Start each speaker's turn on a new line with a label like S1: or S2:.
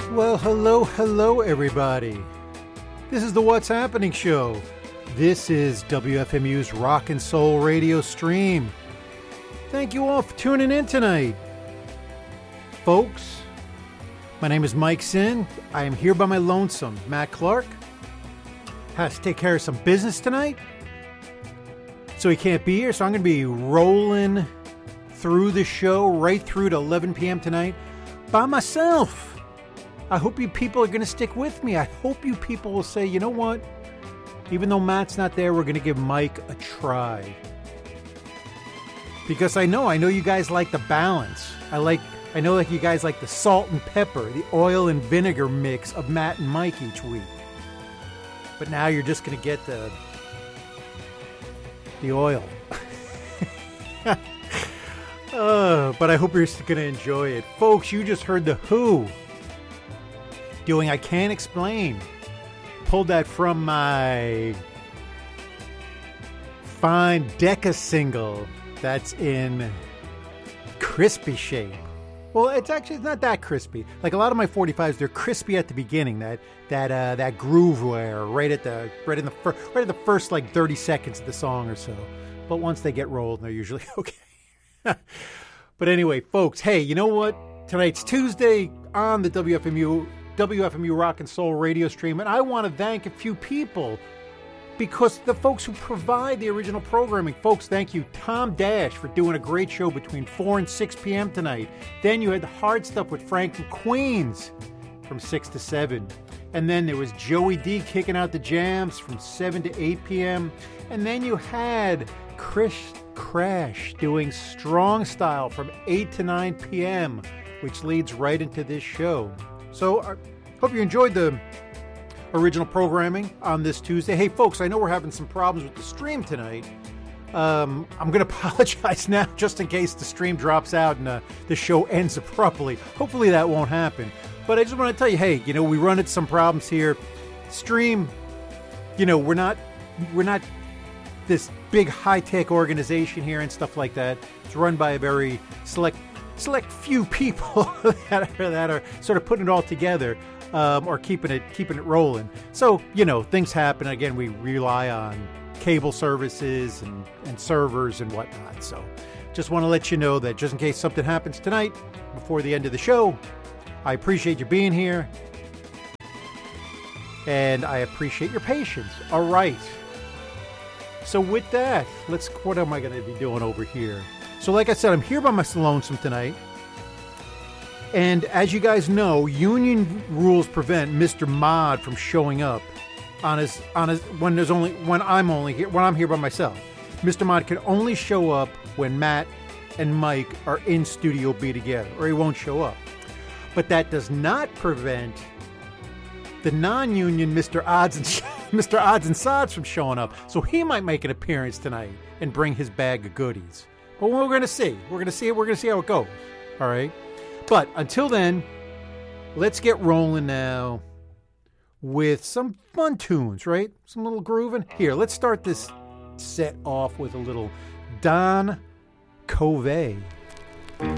S1: Well, hello, everybody. This is the What's Happening show. This is WFMU's Rock and Soul radio stream. Thank you all for tuning in tonight. Folks, my name is Mike Sin. I am here by my lonesome. Matt Clark has to take care of some business tonight, so he can't be here. So I'm going to be rolling through the show right through to 11 p.m. tonight by myself. I hope you people are going to stick with me. I hope you people will say, you know what? Even though Matt's not there, we're going to give Mike a try. Because I know you guys like the balance. I know that you guys like the salt and pepper, the oil and vinegar mix of Matt and Mike each week. But now you're just going to get the oil. But I hope you're going to enjoy it. Folks, you just heard The Who doing I Can't Explain. Pulled that from my fine Decca single that's in crispy shape. Well, it's not that crispy. Like a lot of my 45s, they're crispy at the beginning. That groove where right at the first like 30 seconds of the song or so. But once they get rolled, they're usually okay. But anyway, folks, hey, you know what? Tonight's Tuesday on the WFMU Rock and Soul radio stream, and I want to thank a few people because the folks who provide the original programming. Folks, thank you. Tom Dash for doing a great show between 4 and 6 p.m. tonight. Then you had the hard stuff with Frank from Queens from 6 to 7. And then there was Joey D kicking out the jams from 7 to 8 p.m. And then you had Chris Crash doing Strong Style from 8 to 9 p.m., which leads right into this show. So I hope you enjoyed the original programming on this Tuesday. Hey, folks, I know we're having some problems with the stream tonight. I'm going to apologize now just in case the stream drops out and the show ends abruptly. Hopefully that won't happen. But I just want to tell you, hey, we run into some problems here. Stream, we're not this big high-tech organization here and stuff like that. It's run by a very select few people that are sort of putting it all together or keeping it rolling. So, things happen. Again, we rely on cable services and servers and whatnot. So just want to let you know that just in case something happens tonight before the end of the show, I appreciate you being here. And I appreciate your patience. All right. So with that, what am I going to be doing over here? So like I said, I'm here by my lonesome tonight. And as you guys know, union rules prevent Mr. Mod from showing up on his when I'm here by myself. Mr. Mod can only show up when Matt and Mike are in Studio B together, or he won't show up. But that does not prevent the non-union Mr. Odds and Sods from showing up. So he might make an appearance tonight and bring his bag of goodies. But we're going to see. We're going to see how it goes. All right. But until then, let's get rolling now with some fun tunes, right? Some little grooving. Here, let's start this set off with a little Don Covey.